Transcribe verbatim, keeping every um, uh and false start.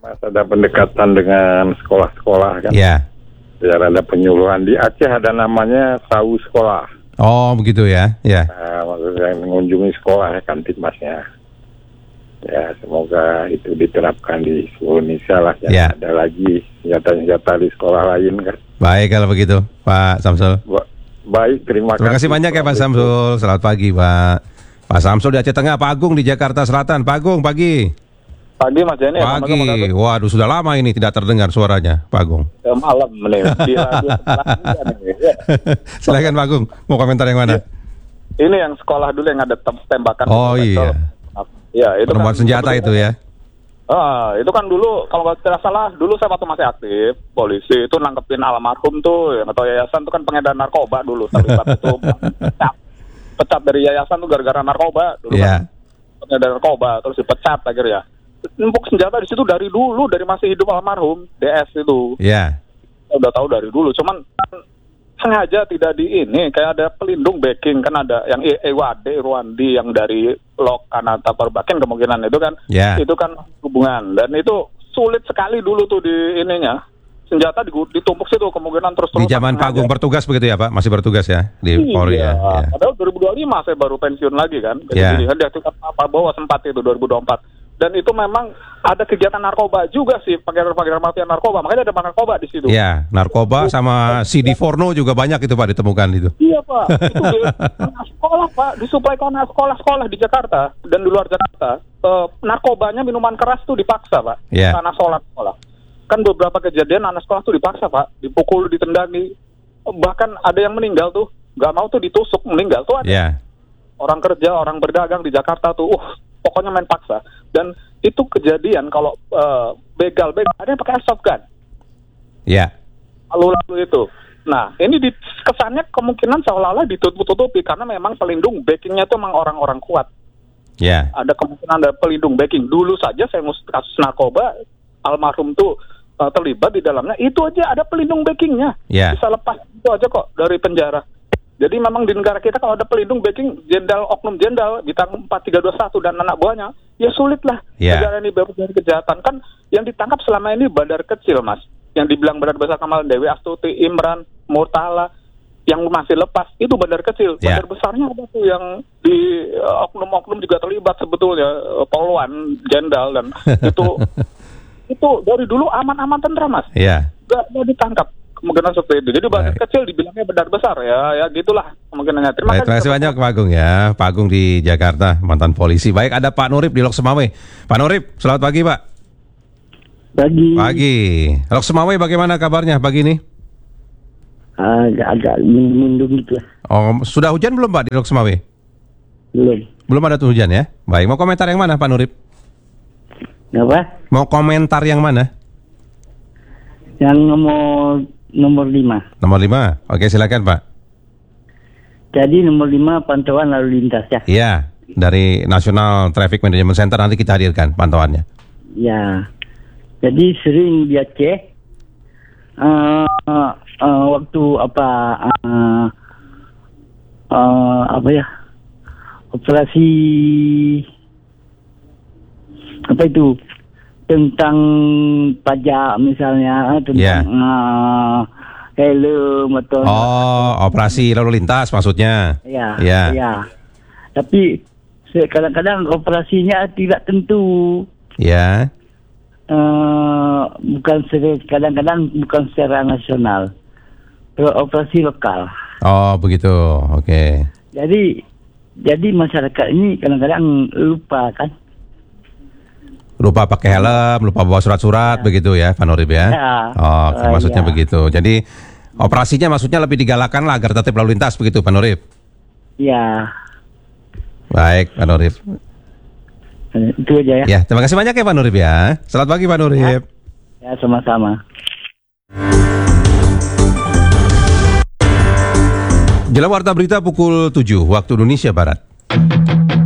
Mas, ada pendekatan dengan sekolah-sekolah kan? Ya. Biar ada penyuluhan. Di Aceh ada namanya sawu sekolah. Oh begitu ya, ya. Nah, maksudnya mengunjungi sekolah ya kantin Masnya. Ya, semoga itu diterapkan di seluruh Indonesia lah. Jangan Ya. ada lagi senjata-senjata di sekolah lain kan. Baik kalau begitu, Pak Samsul. Ba- Baik, terima, Terima kasih banyak ya Pak Samsul. Selamat pagi Pak. Pak Samsul di Aceh Tengah, Pak Agung di Jakarta Selatan. Pak Agung, pagi. Pagi Mas Jani. Pagi. Waduh, sudah lama ini tidak terdengar suaranya, Pak Agung. Ya, malam nih. Di radio nih. Silakan Pak Agung, mau komentar yang mana? Ini yang sekolah dulu yang ada tem- tembakan. Oh itu, iya. Ya, itu Penemuan kan, senjata itu ya. Ah, itu kan dulu kalau nggak salah dulu saya waktu masih aktif polisi itu nangkepin almarhum tuh yang atau yayasan tuh kan pengedar narkoba dulu terlibat itu pecat pecat dari yayasan tuh gara-gara narkoba dulu Iya. kan pengedar narkoba terus dipecat akhirnya. Numpuk senjata di situ dari dulu dari masih hidup almarhum D S itu. Iya. Saya udah tahu dari dulu cuman sengaja tidak di ini kayak ada pelindung backing kan ada yang Ewade Rwandi yang dari Lok Kanata Perbakin kemungkinan itu kan Ya. itu kan hubungan dan itu sulit sekali dulu tuh di ininya senjata ditumpuk situ kemungkinan terus Di zaman Pak Agung bertugas begitu ya Pak, masih bertugas ya di Polri ya. Ya. Padahal dua ribu dua puluh lima saya baru pensiun lagi kan. Ya. Jadi dia tuh apa bawa sempat itu dua ribu dua puluh empat. Dan itu memang ada kegiatan narkoba juga sih, pengedar-pengedar mafia narkoba. Makanya ada narkoba di situ. Ya, narkoba sama C D porno juga banyak itu Pak ditemukan itu. Iya Pak, itu di anak sekolah Pak, disuplai ke anak sekolah-sekolah di Jakarta dan di luar Jakarta. Uh, narkobanya minuman keras tuh dipaksa Pak, Ya. ke anak sekolah sekolah. Kan beberapa kejadian anak sekolah tuh dipaksa Pak, dipukul, ditendangi, bahkan ada yang meninggal tuh, nggak mau tuh ditusuk meninggal tuh ada. Ya. Orang kerja, orang berdagang di Jakarta tuh, uh, pokoknya main paksa. Dan itu kejadian kalau uh, begal-begal ada yang pakai airsoft gun. Ya. Lalu-lalu itu. Nah, ini di, kesannya kemungkinan seolah-olah ditutup-tutupi karena memang pelindung backingnya itu memang orang-orang kuat. Ya. Ada kemungkinan ada pelindung backing. Dulu saja saya ngurus kasus narkoba, almarhum tuh uh, terlibat di dalamnya, itu aja ada pelindung backingnya. Ya. Bisa lepas itu aja kok dari penjara. Jadi memang di negara kita kalau ada pelindung backing jenderal oknum jenderal bintang empat tiga dua satu dan anak buahnya, ya sulit lah Ya. negara ini bebas dari kejahatan. Kan yang ditangkap selama ini bandar kecil Mas. Yang dibilang bandar besar Kamal Dewi Astuti, Imran, Murtala, yang masih lepas itu bandar kecil. Ya. Bandar besarnya ada tuh yang di uh, oknum-oknum juga terlibat sebetulnya, uh, poluan, jenderal dan itu itu dari dulu aman-aman tentram Mas. Ya. Gak, gak ditangkap kemungkinan seperti itu. Jadi bandar Baik. kecil dibilangnya bandar besar ya, ya gitulah kemungkinannya. Terima Baik, terima kasih banyak Pak Agung ya. Pak Agung di Jakarta, mantan polisi. Baik, ada Pak Nurip di Lok Semawe. Pak Nurip, selamat pagi Pak. Pagi. Pagi. Lok Semawe bagaimana kabarnya pagi ini? Agak-agak mendung gitu lah. Oh, sudah hujan belum Pak di Lok Semawe? Belum. Belum ada tuh hujan ya? Baik, mau komentar yang mana Pak Nurip? Apa? Mau komentar yang mana? Yang nomor nomor lima. Nomor lima. Oke, silakan Pak. Jadi nomor lima pantauan lalu lintas ya. Iya, dari National Traffic Management Center nanti kita hadirkan pantauannya. Ya. Jadi sering di Aceh uh, uh, uh, waktu apa uh, uh, apa ya? Operasi apa itu? Tentang pajak misalnya, tentang Ya. uh, helm atau Oh, operasi lalu lintas maksudnya. ya, Ya. ya. Tapi se- kadang-kadang operasinya tidak tentu. Ya. Uh, bukan se- kadang-kadang bukan secara nasional, operasi lokal. Oh, begitu. Oke. Jadi jadi masyarakat ini kadang-kadang lupa kan. Lupa pakai helm, lupa bawa surat-surat Ya. begitu ya, Pak Nurib ya. Ya. Oh, oke, Uh, maksudnya ya. begitu. Jadi operasinya maksudnya lebih digalakan lah agar tertib lalu lintas begitu, Pak Nurib. Ya, Baik, Pak Nurib. itu aja ya. Ya, terima kasih banyak ya Pak Nurib ya. Selamat pagi Pak Nurib. Ya, sama-sama. Jelang warta berita pukul tujuh waktu Indonesia Barat.